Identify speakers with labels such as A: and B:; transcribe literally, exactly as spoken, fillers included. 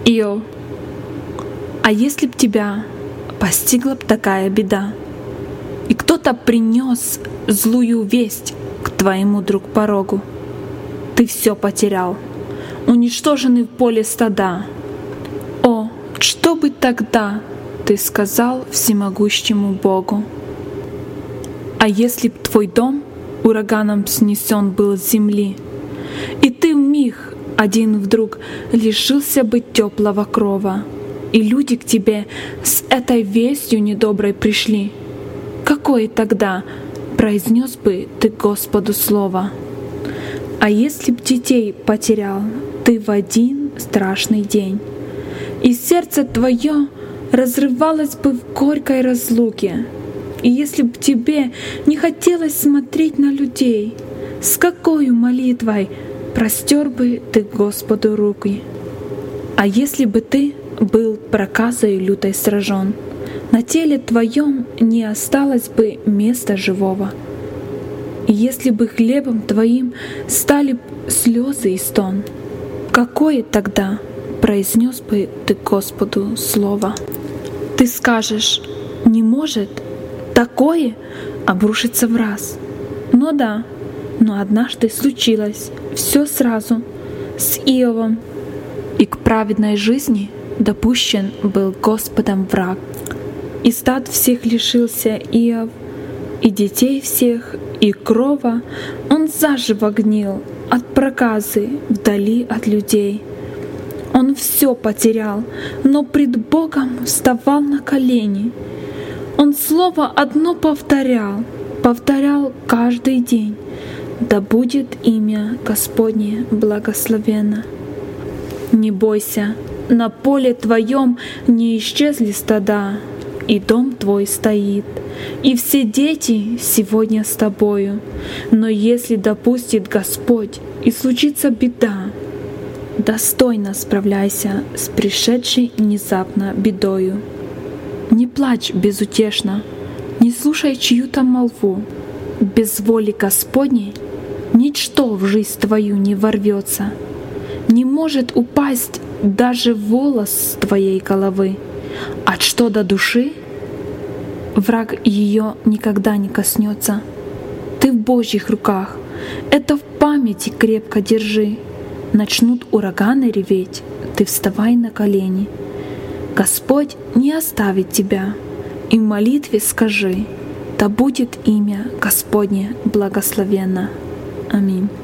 A: Иов, а если б тебя постигла б такая беда, и кто-то принес злую весть к твоему друг порогу, ты все потерял, уничтоженный в поле стада. О, что бы тогда ты сказал всемогущему Богу? А если б твой дом ураганом снесен был с земли, и ты вмиг один вдруг лишился бы теплого крова, и люди к тебе с этой вестью недоброй пришли, какое тогда произнес бы ты Господу слово? А если б детей потерял ты в один страшный день, и сердце твое разрывалось бы в горькой разлуке, и если б тебе не хотелось смотреть на людей, с какой молитвой простер бы ты Господу руки? А если бы ты был проказой лютой сражен, на теле твоем не осталось бы места живого, и если бы хлебом твоим стали б слезы и стон, какое тогда произнес бы ты Господу слово? Ты скажешь: не может такое обрушиться в раз. Ну да, но однажды случилось все сразу с Иовом, и к праведной жизни допущен был Господом враг. И стад всех лишился Иов, и детей всех, и крова он заживо гнил от проказы вдали от людей. Он все потерял, но пред Богом вставал на колени. Он слово одно повторял, повторял каждый день: да будет имя Господне благословенно. Не бойся, на поле твоем не исчезли стада, и дом твой стоит, и все дети сегодня с тобою. Но если допустит Господь, и случится беда, достойно справляйся с пришедшей внезапно бедою. Не плачь безутешно, не слушай чью-то молву. Без воли Господней ничто в жизнь твою не ворвется. Не может упасть даже волос с твоей головы. А что до души, враг ее никогда не коснется. Ты в Божьих руках, это в памяти крепко держи. Начнут ураганы реветь, ты вставай на колени. Господь не оставит тебя, и в молитве скажи: да будет имя Господне благословенно. Аминь.